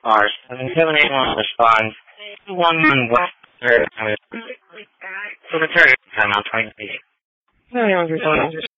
cars. 781 responds. 11 West 3rd. So the 3rd time on 20 feet.